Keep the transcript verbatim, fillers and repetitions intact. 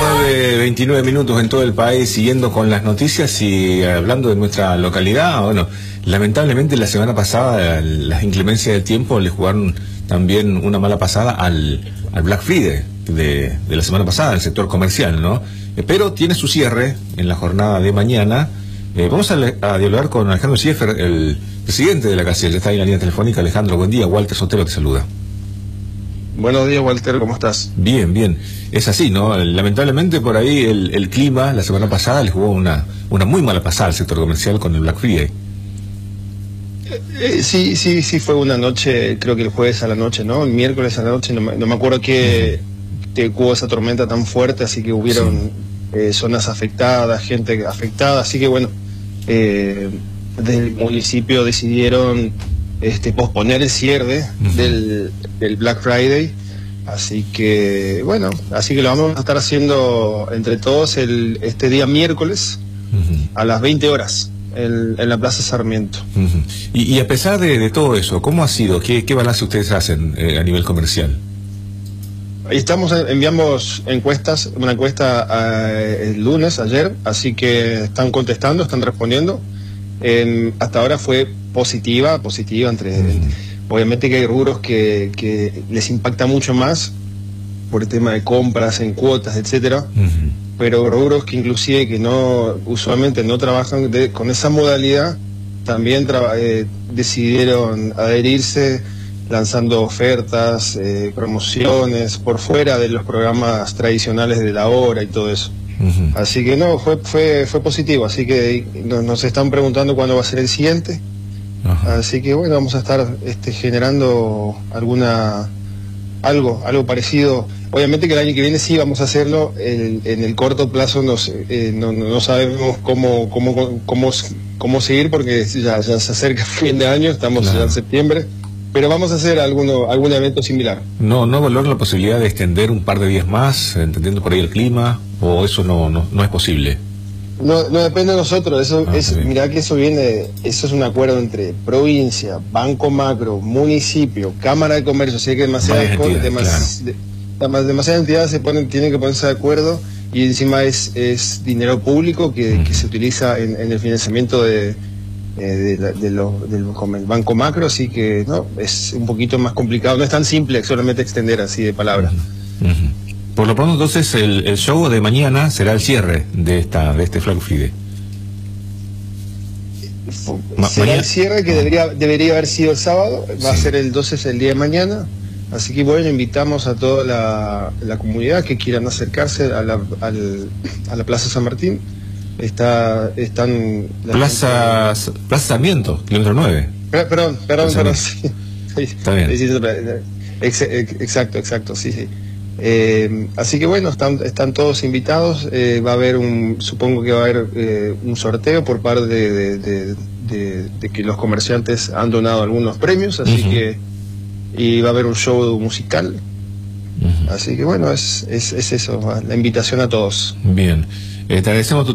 nueve veintinueve minutos en todo el país, siguiendo con las noticias y hablando de nuestra localidad. Bueno, lamentablemente la semana pasada las inclemencias del tiempo le jugaron también una mala pasada al, al Black Friday de, de la semana pasada, el sector comercial, ¿no? Eh, pero tiene su cierre en la jornada de mañana. Eh, vamos a, a dialogar con Alejandro Schiefer, el presidente de la casilla. Está ahí en la línea telefónica. Alejandro, buen día. Walter Sotelo te saluda. Buenos días, Walter, ¿cómo estás? Bien, bien. Es así, ¿no? Lamentablemente por ahí el, el clima la semana pasada le jugó una, una muy mala pasada al sector comercial con el Black Friday. Eh, sí, sí, sí, fue una noche, creo que el jueves a la noche, ¿no? El miércoles a la noche, no me, no me acuerdo que, uh-huh. que hubo esa tormenta tan fuerte, así que hubieron sí. eh, zonas afectadas, gente afectada, así que bueno, eh, del municipio decidieron este, posponer el cierre uh-huh. del, del Black Friday, así que bueno, así que lo vamos a estar haciendo entre todos el, este día miércoles uh-huh. a las veinte horas. En, en la Plaza Sarmiento. Uh-huh. y, y a pesar de, de todo eso, ¿cómo ha sido? ¿Qué, qué balance ustedes hacen eh, a nivel comercial? Ahí estamos, enviamos encuestas, una encuesta eh, el lunes, ayer, así que están contestando, están respondiendo. Eh, hasta ahora fue positiva, positiva, entre uh-huh. obviamente que hay rubros que, que les impacta mucho más por el tema de compras en cuotas, etcétera. Uh-huh. Pero rubros que inclusive que no usualmente no trabajan de, con esa modalidad también eh, decidieron adherirse lanzando ofertas, eh, promociones por fuera de los programas tradicionales de la hora y todo eso. Uh-huh. Así que no, fue fue fue positivo, así que nos, nos están preguntando cuándo va a ser el siguiente. Uh-huh. Así que bueno, vamos a estar este, generando alguna algo, algo parecido. Obviamente que el año que viene sí vamos a hacerlo, el, en el corto plazo nos, eh, no, no sabemos cómo, cómo, cómo, cómo seguir porque ya, ya se acerca el fin de año, estamos claro. ya en septiembre, pero vamos a hacer alguno, algún evento similar. No, no valoran la posibilidad de extender un par de días más, entendiendo por ahí el clima, o eso no, no, no es posible. No, no depende de nosotros, eso ah, es, mirá que eso viene, eso es un acuerdo entre provincia, Banco Macro, municipio, Cámara de Comercio, así que demasiadas entidades, demas, claro. de, demasiadas entidades se ponen, tienen que ponerse de acuerdo y encima es, es dinero público que, mm. que se utiliza en, en el financiamiento de, eh, de, de, de lo, del Banco Macro, así que no, es un poquito más complicado, no es tan simple solamente extender así de palabras. Mm. Mm-hmm. Por lo pronto, entonces, el, el show de mañana será el cierre de esta de este Black Friday. Ma será mañana. el cierre que debería debería haber sido el sábado, va sí. a ser el doce, es el día de mañana. Así que bueno, invitamos a toda la, la comunidad que quieran acercarse a la, al, a la Plaza San Martín. Está, están... Plaza, gente... Plaza Sarmiento, kilómetro nueve. Perdón, perdón, perdón. perdón sí. Está bien. Exacto, exacto, sí, sí. Eh, así que bueno, están, están todos invitados, eh, va a haber un, supongo que va a haber eh, un sorteo por parte de, de, de, de, de que los comerciantes han donado algunos premios, así uh-huh. que, y va a haber un show musical, uh-huh. así que bueno, es, es, es eso, la invitación a todos. Bien, eh, te agradecemos tu